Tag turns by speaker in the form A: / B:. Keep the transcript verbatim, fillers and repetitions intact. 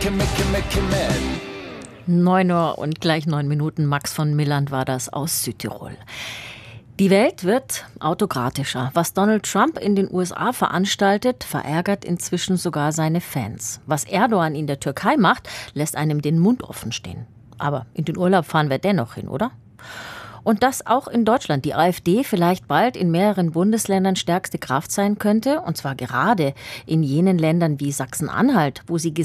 A: Kimme, Kimme, Kimme.
B: neun Uhr und gleich neun Minuten. Max von Milland war das aus Südtirol. Die Welt wird autokratischer. Was Donald Trump in den U S A veranstaltet, verärgert inzwischen sogar seine Fans. Was Erdogan in der Türkei macht, lässt einem den Mund offen stehen. Aber in den Urlaub fahren wir dennoch hin, oder? Und dass auch in Deutschland die AfD vielleicht bald in mehreren Bundesländern stärkste Kraft sein könnte, und zwar gerade in jenen Ländern wie Sachsen-Anhalt, wo sie